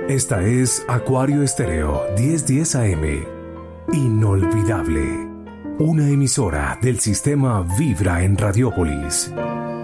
Esta es Acuario Estéreo 1010 AM. Inolvidable. Una emisora del sistema Vibra en Radiópolis.